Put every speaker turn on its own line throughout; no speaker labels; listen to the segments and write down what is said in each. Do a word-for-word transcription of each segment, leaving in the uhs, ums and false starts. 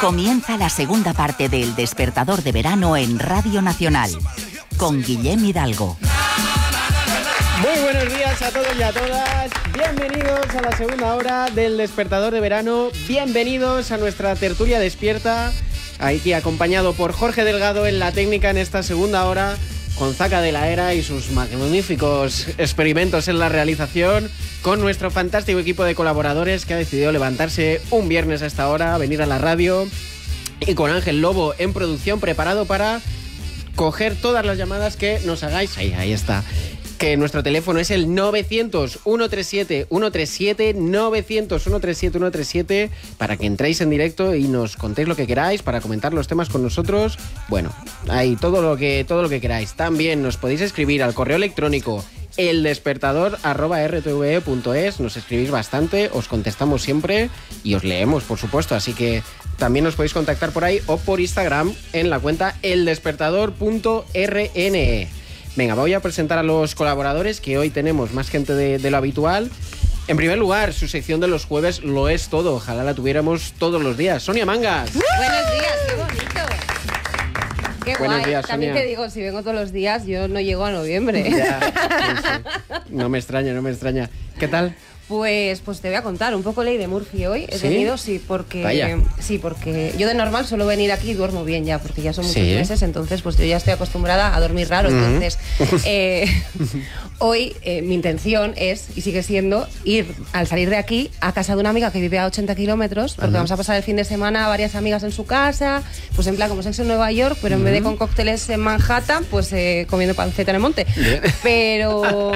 Comienza la segunda parte del Despertador de Verano en Radio Nacional, con Guillem Hidalgo.
Muy buenos días a todos y a todas. Bienvenidos a la segunda hora del Despertador de Verano. Bienvenidos a nuestra tertulia despierta. Aquí acompañado por Jorge Delgado en la técnica en esta segunda hora, con Zaca de la Era y sus magníficos experimentos en la realización, con nuestro fantástico equipo de colaboradores que ha decidido levantarse un viernes a esta hora, venir a la radio, y con Ángel Lobo en producción, preparado para coger todas las llamadas que nos hagáis. Ahí, ahí está. Que nuestro teléfono es el novecientos, ciento treinta y siete, ciento treinta y siete, novecientos, ciento treinta y siete, ciento treinta y siete, para que entréis en directo y nos contéis lo que queráis, para comentar los temas con nosotros. Bueno, ahí todo lo que, todo lo que queráis. También nos podéis escribir al correo electrónico eldespertador arroba r t v e punto es. Nos escribís bastante, os contestamos siempre y os leemos, por supuesto. Así que también nos podéis contactar por ahí o por Instagram en la cuenta eldespertador punto r n e. Venga, voy a presentar a los colaboradores, que hoy tenemos más gente de, de lo habitual. En primer lugar, su sección de los jueves lo es todo. Ojalá la tuviéramos todos los días. Sonia Mangas.
Buenos días, qué bonito. Qué
Buenos
guay.
días,
También
Sonia.
te digo, si vengo todos los días, yo no llego a noviembre.
Ya, sí, sí. No me extraña, no me extraña. ¿Qué tal?
Pues, pues te voy a contar un poco ley de Murphy hoy. He
¿Sí?
venido, sí, porque
Vaya.
sí, porque yo de normal suelo venir aquí y duermo bien ya, porque ya son muchos
Sí.
meses, entonces pues yo ya estoy acostumbrada a dormir raro.
Uh-huh.
Entonces, eh, hoy eh, mi intención es, y sigue siendo, ir al salir de aquí a casa de una amiga que vive a ochenta kilómetros, porque
Uh-huh.
vamos a pasar el fin de semana a varias amigas en su casa, pues en plan como Sexo en Nueva York, pero en vez de con cócteles en Manhattan, pues eh, comiendo panceta en el monte.
Bien.
Pero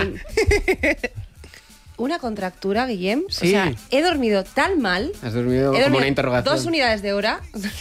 una contractura, Guillem.
Sí.
O sea, he dormido tan mal.
Has dormido
He
como
dormido
una interrogación.
dos unidades de hora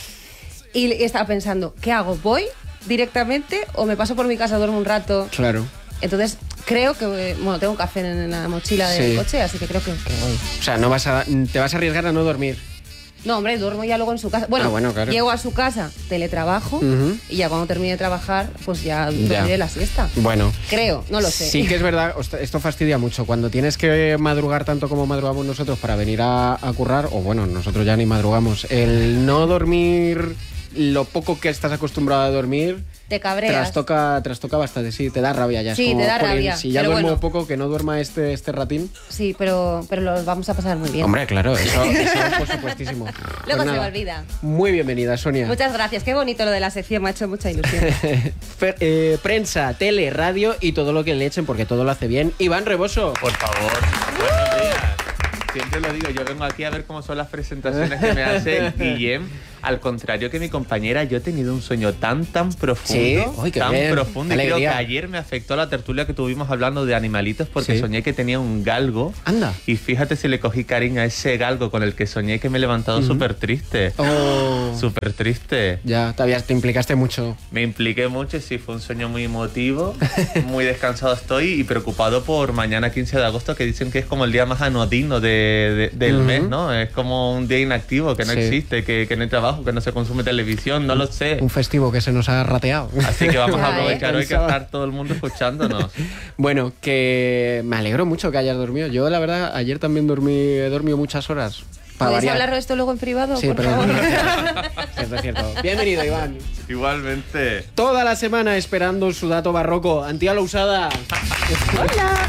y estaba pensando, ¿qué hago? ¿Voy directamente o me paso por mi casa, duermo un rato?
Claro.
Entonces, creo que, eh, bueno, tengo café en la mochila del
Sí.
coche, así que creo que, que voy.
O sea, no vas a, te vas a arriesgar a no dormir.
No, hombre, duermo ya luego en su casa. Bueno,
Ah, bueno, claro.
llego a su casa, teletrabajo,
Ujú.
y ya cuando termine de trabajar, pues ya
Ya.
dormiré la siesta.
Bueno.
Creo, no lo sé.
Sí que es verdad, ost- esto fastidia mucho. Cuando tienes que madrugar tanto como madrugamos nosotros para venir a, a currar, o bueno, nosotros ya ni madrugamos, el no dormir lo poco que estás acostumbrado a dormir,
Te cabreas.
trastoca, trastoca bastante, sí, te da rabia ya. Es
Sí,
como,
te da
"Jolín,
rabia,
si ya
pero
duermo
bueno.
poco, que no duerma este, este ratín".
Sí, pero, pero lo vamos a pasar muy bien.
Hombre, claro, eso, eso por supuestísimo.
Luego
Pues
se me
nada,
olvida.
Muy bienvenida, Sonia.
Muchas gracias, qué bonito lo de la sección, me ha hecho mucha ilusión.
Fer- eh, prensa, tele, radio y todo lo que le echen, porque todo lo hace bien. Iván Reboso.
Por favor, buenos días. Siempre lo digo, yo vengo aquí a ver cómo son las presentaciones que me hace Guillem. Al contrario que mi compañera, yo he tenido un sueño tan, tan profundo,
Sí, uy, qué
tan
bien.
profundo. Y creo que
Alegría.
ayer me afectó la tertulia que tuvimos hablando de animalitos porque
Sí.
soñé que tenía un galgo.
Anda.
Y fíjate si le cogí cariño a ese galgo con el que soñé, que me he levantado súper triste.
Oh,
Súper triste.
ya, te, habías- te implicaste mucho.
Me impliqué mucho y sí, fue un sueño muy emotivo. Muy descansado estoy y preocupado por mañana quince de agosto, que dicen que es como el día más anodino de, de- del
Ujú.
mes, ¿no? Es como un día inactivo, que no
Sí.
existe, que, que no hay trabajo, que no se consume televisión, no lo sé.
Un festivo que se nos ha rateado.
Así que vamos
Ya,
a
¿eh?
aprovechar hoy que
Pensaba.
está todo el mundo escuchándonos.
Bueno, que me alegro mucho que hayas dormido. Yo, la verdad, ayer también dormí, he dormido muchas horas. Para
¿Podéis
variar.
hablar de esto luego en privado,
Sí,
por
pero
favor?
cierto, cierto. Bienvenido, Iván.
Igualmente.
Toda la semana esperando su dato barroco. Antía Lousada.
Hola.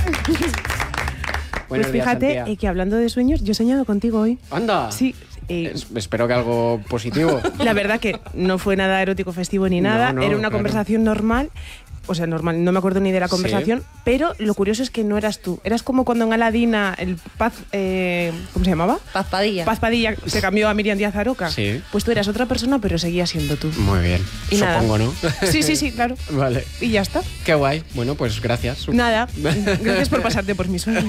Buenos
Pues
días,
fíjate
Antía.
eh, que hablando de sueños, yo he soñado contigo hoy.
Anda.
Sí. eh,
Es- espero que algo positivo.
la verdad que no fue nada erótico festivo ni
No,
nada,
no,
era una
claro.
conversación normal. O sea, normal, no me acuerdo ni de la conversación, pero lo curioso es que no eras tú. Eras como cuando en Aladina el Paz, eh, ¿cómo se llamaba?
Paz Padilla.
Paz Padilla se cambió a Miriam Díaz Aroca.
Sí.
Pues tú eras otra persona, pero seguías siendo tú.
Muy bien.
Y nada.
Supongo, ¿no?
Sí, sí, sí, claro.
Vale.
Y ya está.
Qué guay. Bueno, pues gracias.
Nada. Gracias por pasarte por mis sueños.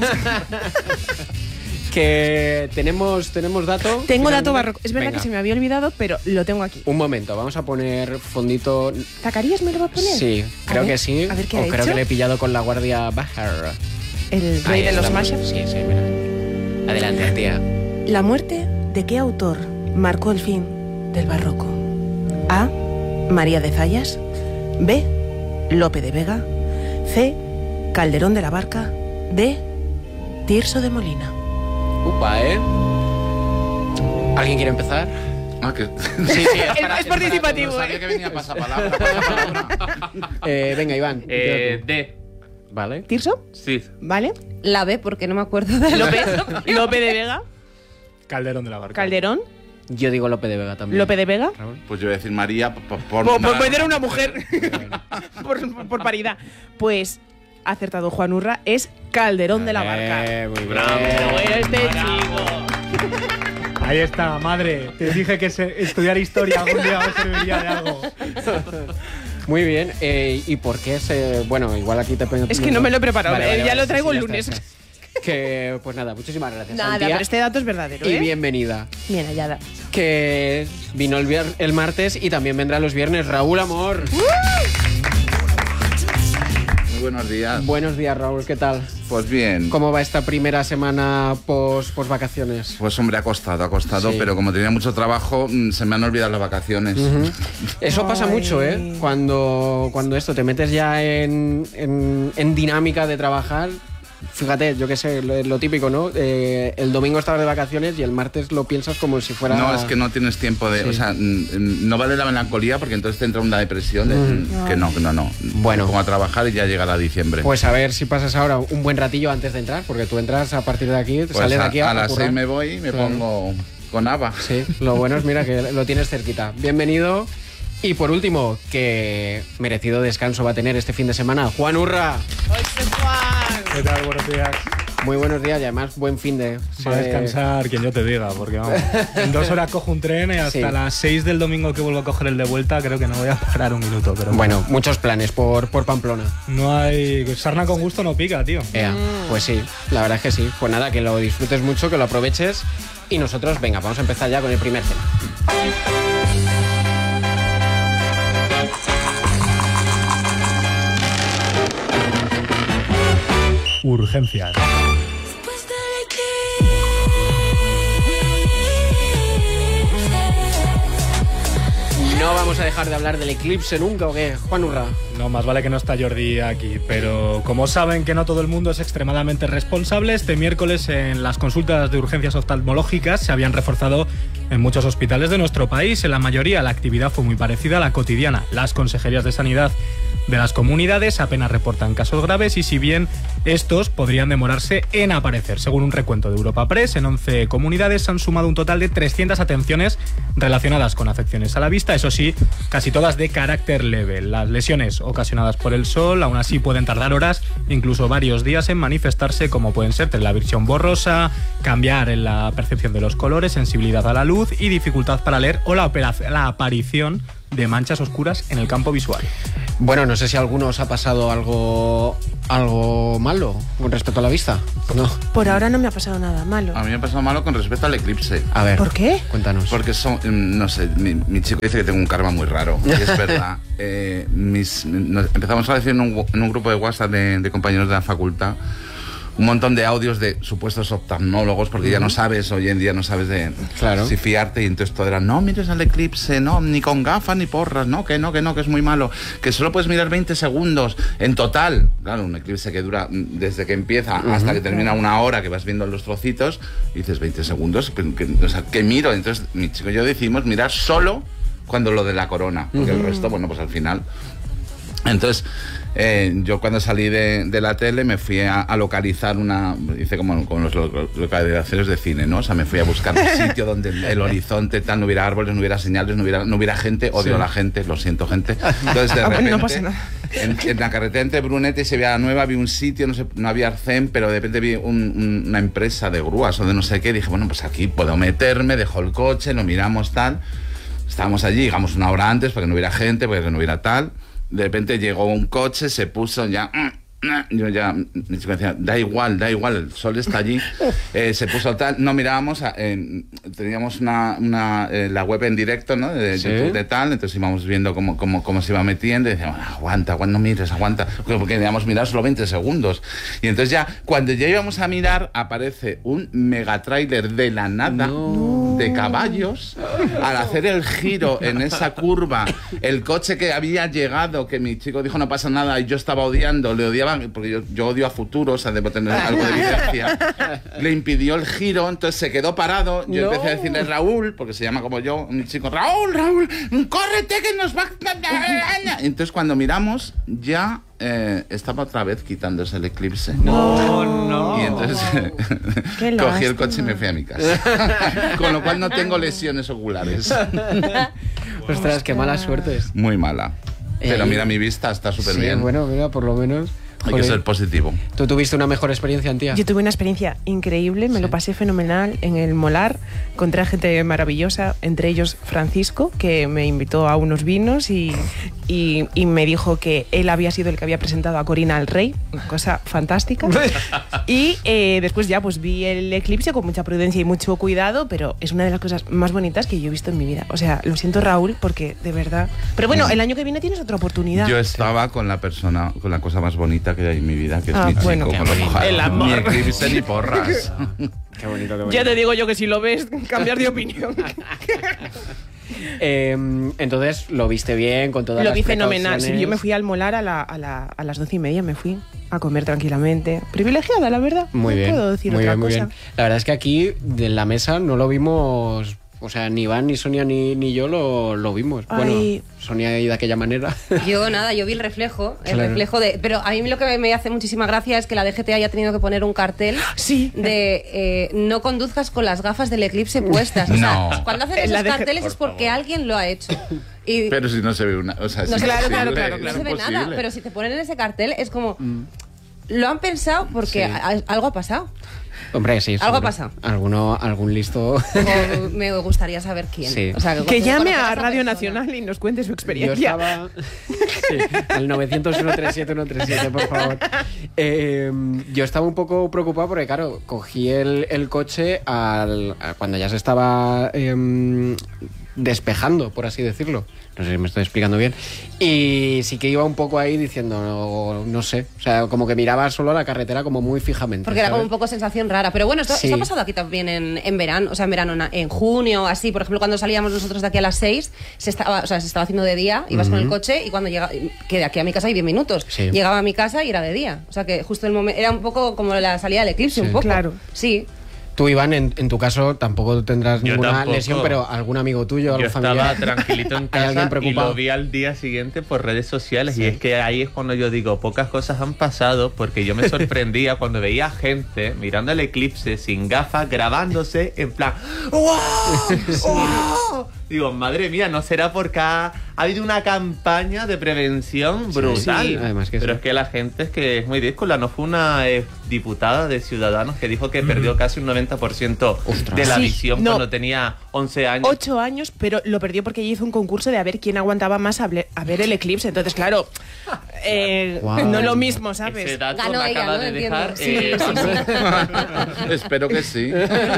Que tenemos, tenemos dato.
Tengo dato
finalmente.
barroco. Es verdad
Venga.
que se me había olvidado, pero lo tengo aquí.
Un momento, vamos a poner fondito.
¿Zacarías me lo va a poner?
Sí,
A
creo
ver,
que sí.
A ver qué
o
ha
creo
hecho.
que le he pillado con la guardia baja.
El rey de los mashups.
Sí, sí, mira. Adelante, tía.
¿La muerte de qué autor marcó el fin del barroco? A. María de Zayas. B. Lope de Vega. C. Calderón de la Barca. D. Tirso de Molina.
Upa, ¿eh? ¿Alguien quiere empezar?
Ah, que...
Sí, sí, es, para,
Es participativo,
No sabía
¿eh?
que venía pasapalabra, pasapalabra.
Eh, venga, Iván.
Eh, D.
Vale.
¿Tirso?
Sí.
¿Vale?
La B, porque no me acuerdo de
Lope, Lope de Vega.
Calderón de la Barca.
Calderón.
Yo digo Lope de Vega también.
Lope de Vega.
Pues yo voy a decir María por, por,
Por, por
nombrar-
meter a una mujer. por, por paridad. Pues acertado Juan Urra, es Calderón de la Barca.
Eh, muy bien.
Pero bueno, este chico.
Ahí está, madre. Te dije que se- estudiar historia algún día me serviría de algo.
Muy bien. Eh, ¿Y por qué se...? Bueno, igual aquí te...
Es que no me lo he preparado,
Vale, vale,
eh, ya
vale,
lo
sí,
traigo
sí,
el
ya
lunes.
está, ya está. Que, pues nada, muchísimas gracias,
Nada,
Santia.
pero este dato es verdadero,
Y
¿eh?
bienvenida.
Bien hallada.
Que vino el, vier- el martes y también vendrá los viernes. Raúl Amor.
Muy buenos días.
Buenos días, Raúl. ¿Qué tal?
Pues bien.
¿Cómo va esta primera semana pos, pos vacaciones?
Pues hombre, ha costado, ha costado,
Sí.
pero como tenía mucho trabajo, mm, se me han olvidado las vacaciones.
Eso pasa
Ay.
mucho, ¿eh? Cuando, cuando esto te metes ya en, en, en dinámica de trabajar. Fíjate, yo qué sé, lo, lo típico, ¿no? Eh, el domingo estabas de vacaciones y el martes lo piensas como si fuera...
No, es que no tienes tiempo de...
Sí.
O sea, mm, no vale la melancolía porque entonces te entra una depresión de, mm, que no, que no, no.
Bueno.
Me pongo a trabajar y ya llegará diciembre.
Pues a ver si pasas ahora un buen ratillo antes de entrar, porque tú entras a partir de aquí,
Pues
sales
a,
de aquí a,
a las
currar.
seis me voy y me
Claro.
pongo con Ava.
Sí, lo bueno es, mira, que lo tienes cerquita. Bienvenido. Y por último, que merecido descanso va a tener este fin de semana, Juan Urra.
¿Qué tal? Buenos días.
Muy buenos días y además buen fin de...
Va a descansar quien yo te diga, porque vamos, en dos horas cojo un tren y hasta
Sí.
las seis del domingo que vuelvo a coger el de vuelta creo que no voy a parar un minuto. Pero
Bueno, muchos planes por, por Pamplona.
no hay... Sarna con gusto no pica, tío.
Ea, pues sí, la verdad es que sí. Pues nada, que lo disfrutes mucho, que lo aproveches. Y nosotros, venga, vamos a empezar ya con el primer tema.
Urgencias.
No vamos a dejar de hablar del eclipse nunca, ¿o qué? Juan Urra.
No, más vale que no está Jordi aquí, pero como saben que no todo el mundo es extremadamente responsable, este miércoles en las consultas de urgencias oftalmológicas se habían reforzado en muchos hospitales de nuestro país. En la mayoría la actividad fue muy parecida a la cotidiana. Las consejerías de sanidad de las comunidades apenas reportan casos graves y si bien estos podrían demorarse en aparecer. Según un recuento de Europa Press, en once comunidades se han sumado un total de trescientas atenciones relacionadas con afecciones a la vista, eso sí, casi todas de carácter leve. Las lesiones ocasionadas por el sol aún así pueden tardar horas, incluso varios días en manifestarse, como pueden ser la visión borrosa, cambiar en la percepción de los colores, sensibilidad a la luz y dificultad para leer o la, operación, la aparición de manchas oscuras en el campo visual.
Bueno, no sé si a alguno os ha pasado algo, algo malo con respecto a la vista. No.
Por ahora no me ha pasado nada malo.
A mí me ha pasado malo con respecto al eclipse.
A ver.
¿Por qué?
Cuéntanos.
Porque son, mm, no sé, mi, mi chico dice que tengo un karma muy raro. Y es verdad. Eh, mis, nos empezamos a decir en un, en un grupo de WhatsApp de, de compañeros de la facultad un montón de audios de supuestos oftalmólogos, porque ya no sabes, hoy en día no sabes de
Claro.
si fiarte, y entonces todo era, no mires al eclipse, no, ni con gafas ni porras, no, que no, que no, que es muy malo, que solo puedes mirar veinte segundos en total. Claro, un eclipse que dura mm, desde que empieza hasta que termina una hora, que vas viendo los trocitos, y dices veinte segundos, que, que- o sea, ¿qué miro? Entonces mi chico y yo decidimos mirar solo cuando lo de la corona, porque el resto, bueno, pues al final... Entonces, eh, yo cuando salí de, de la tele me fui a, a localizar una... Hice como con los lo- localizaciones de cine, ¿no? O sea, me fui a buscar un sitio donde el, el horizonte tal, no hubiera árboles, no hubiera señales, no hubiera, no hubiera gente. Odio a la gente, lo siento, gente. Entonces, de
Ah, bueno,
repente,
no pasa nada.
En, en la carretera entre Brunete y Sevilla Nueva vi un sitio, no, sé, no había arcén, pero de repente vi un- un- una empresa de grúas o de no sé qué. Dije, bueno, pues aquí puedo meterme, dejo el coche, lo miramos tal. Estábamos allí, llegamos una hora antes para que no hubiera gente, para que no hubiera tal. De repente llegó un coche, se puso ya... Yo ya, mi chico decía, da igual, da igual, el sol está allí. Eh, se puso tal, no mirábamos, eh, teníamos una, una eh, la web en directo, ¿no? De
¿Sí?
YouTube de tal, entonces íbamos viendo cómo, cómo, cómo se iba metiendo y decíamos, aguanta, aguanta, no mires, aguanta, porque queríamos mirar solo veinte segundos. Y entonces ya, cuando ya íbamos a mirar, aparece un megatrailer de la nada, de caballos, al hacer el giro en esa curva, el coche que había llegado, que mi chico dijo no pasa nada y yo estaba odiando, le odiaba va, porque yo, yo odio a Futuro, o sea, debo tener algo de evidencia. Le impidió el giro, entonces se quedó parado. Yo
No.
empecé a decirle Raúl, porque se llama como yo, un chico, Raúl, Raúl, córrete que nos va... Entonces cuando miramos, ya eh, estaba otra vez quitándose el eclipse.
No, no.
Y entonces
Qué
cogí el
lástima.
coche y me fui a mi casa. Con lo cual no tengo lesiones oculares.
Ostras, qué mala suerte es.
Muy mala. Pero
Eh,
mira, mi vista está súper
Sí,
bien.
bueno, mira, por lo menos.
Hay
Joder.
que ser positivo.
¿Tú tuviste una mejor experiencia, Antía?
Yo tuve una experiencia increíble, me lo pasé fenomenal en el Molar, encontré a gente maravillosa, entre ellos Francisco, que me invitó a unos vinos y, y, y me dijo que él había sido el que había presentado a Corina al Rey, una cosa fantástica. Y eh, después ya pues vi el eclipse con mucha prudencia y mucho cuidado, pero es una de las cosas más bonitas que yo he visto en mi vida. O sea, lo siento, Raúl, porque de verdad... Pero bueno, el año que viene tienes otra oportunidad.
Yo estaba con la persona, con la cosa más bonita que hay en mi vida, que es
Ah,
mi chico.
bueno.
con
Qué
lo cual,
bonito. El amor.
Ni eclipse ni porras.
Qué bonito, qué bonito.
Ya te digo yo que si lo ves, cambiar de opinión.
Eh, entonces, ¿lo viste bien con todas
Lo
las
vi fenomenal. Sí,
precauciones?
yo me fui al Molar a, la, a, la, a las doce y media, me fui a comer tranquilamente. Privilegiada, la verdad.
Muy
no
bien.
puedo decir
muy
otra
bien, muy
cosa.
bien. La verdad es que aquí, de la mesa, no lo vimos... O sea, ni Iván, ni Sonia, ni, ni yo lo, lo vimos.
Ay.
Bueno, Sonia y de aquella manera.
Yo nada, yo vi el reflejo, el
Claro.
reflejo de... Pero a mí lo que me hace muchísima gracia es que la D G T haya tenido que poner un cartel
Sí.
de eh, no conduzcas con las gafas del eclipse puestas. O sea,
No.
cuando hacen
La
esos
D G T,
carteles
por
es porque
favor.
alguien lo ha hecho. Y
Pero si no se ve una... O sea, es
No, claro,
imposible,
claro, claro,
es
no se ve nada,
imposible.
pero si te ponen en ese cartel es como... Lo han pensado porque
Sí.
a- algo ha pasado.
Hombre, sí.
Algo ha
seguro.
pasado.
Alguno, algún listo...
O me gustaría saber quién.
Sí.
O sea,
Que
cuando
llame
conocer
a
esa
Radio
persona.
Nacional y nos cuente su
Yo
experiencia.
estaba... Sí, al novecientos, ciento treinta y siete, ciento treinta y siete, por favor. Eh, yo estaba un poco preocupado porque, claro, cogí el, el coche al, a cuando ya se estaba em, despejando, por así decirlo. No sé si me estoy explicando bien. Y sí que iba un poco ahí diciendo, no, no sé, o sea, como que miraba solo la carretera como muy fijamente.
Porque era como
¿sabes?
un poco sensación rara. Pero bueno, esto,
Sí.
esto ha pasado aquí también en, en verano, o sea, en verano, na- en junio, así. Por ejemplo, cuando salíamos nosotros de aquí a las seis, se estaba, o sea, se estaba haciendo de día, ibas con el coche y cuando llega, que de aquí a mi casa hay diez minutos.
Sí.
Llegaba a mi casa y era de día. O sea, que justo el momento, era un poco como la salida del eclipse,
Sí.
un poco.
Claro.
Sí.
Tú, Iván, en, en tu caso tampoco tendrás
Yo
ninguna
tampoco.
lesión, pero algún amigo tuyo,
Yo
algún
estaba
familiar.
tranquilito en
¿Hay
casa
alguien
y
preocupado?
lo vi al día siguiente por redes sociales
Sí.
y es que ahí es cuando yo digo, pocas cosas han pasado porque yo me sorprendía cuando veía gente mirando el eclipse sin gafas grabándose en plan ¡wow! ¡wow! Digo, madre mía, ¿no será porque ha, ha habido una campaña de prevención brutal?
sí, además que
Pero
sí.
es que la gente es que es muy díscola. No fue una eh, diputada de Ciudadanos que dijo que perdió casi un noventa por ciento
Ostras.
de la
Sí,
visión
no.
cuando tenía once años.
Ocho años, pero lo perdió porque ella hizo un concurso de a ver quién aguantaba más a, ble- a ver el eclipse. Entonces, claro, eh,
Guau.
no lo mismo,
Ese
¿sabes?
dato
Ganó
me
ella,
acaba
¿no?
de
Entiendo.
dejar.
Sí,
eh,
sí,
vamos.
Espero que sí.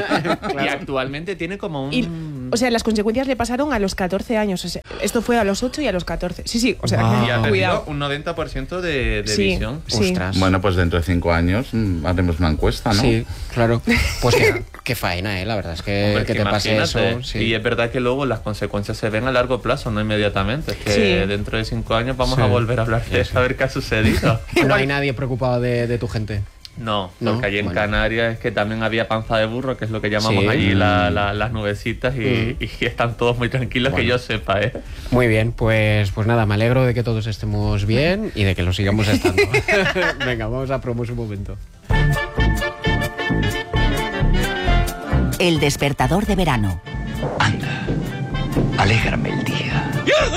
Y actualmente tiene como un.
Y, o sea, las consecuencias le pasaron a los catorce años. O sea, esto fue a los ocho y a los catorce. Sí, sí, o sea,
Guau.
que-
y ha perdido
cuidado.
un noventa por ciento de, de
Sí.
visión.
Sí.
Ostras.
Bueno, pues dentro de cinco años mm, haremos una encuesta, ¿no?
Sí, claro. Pues qué, qué faena, ¿eh? La verdad es que,
Hombre,
que
que
te pase
imagínate.
eso. Sí.
Y es verdad que luego las consecuencias se ven a largo plazo, no inmediatamente. Es que
Sí.
dentro de cinco años vamos
Sí.
a volver a hablar de saber qué ha sucedido.
No hay nadie preocupado de, de tu gente.
No,
No,
porque allí en
bueno.
Canarias es que también había panza de burro, que es lo que llamamos
Sí.
allí la-
Mm.
la- las nubecitas, y,
Mm.
y están todos muy tranquilos, que
Bueno.
yo sepa, ¿eh?
Muy bien, pues, pues nada, me alegro de que todos estemos bien y de que lo sigamos estando. Venga, vamos a promos un momento.
El despertador de verano.
Anda, alégrame el día.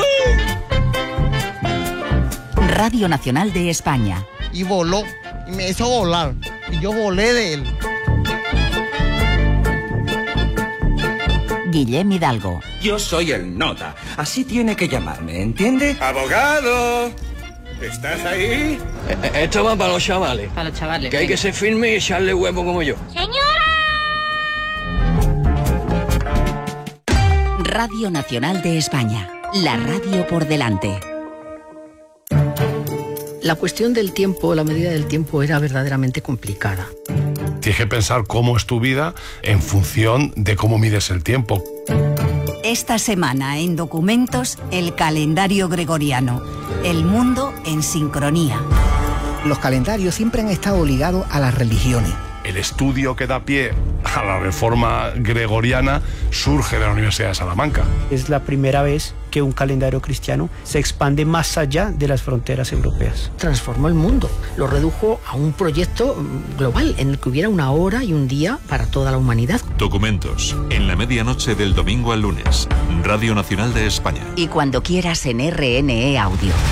Radio Nacional de España.
Y voló, y me hizo volar, y yo volé de él.
Guillem Hidalgo.
Yo soy el nota, así tiene que llamarme, ¿entiende?
¡Abogado! ¿Estás ahí?
Esto va para los chavales.
Para los chavales.
Que hay que ser firme y echarle huevo como yo.
Radio Nacional de España. La radio por delante.
La cuestión del tiempo, la medida del tiempo era verdaderamente complicada.
Tienes que pensar cómo es tu vida en función de cómo mides el tiempo.
Esta semana en Documentos, el calendario gregoriano. El mundo en sincronía.
Los calendarios siempre han estado ligados a las religiones.
El estudio que da pie a la reforma gregoriana surge de la Universidad de Salamanca.
Es la primera vez que un calendario cristiano se expande más allá de las fronteras europeas.
Transformó el mundo, lo redujo a un proyecto global en el que hubiera una hora y un día para toda la humanidad.
Documentos, en la medianoche del domingo al lunes, Radio Nacional de España.
Y cuando quieras en R N E Audio.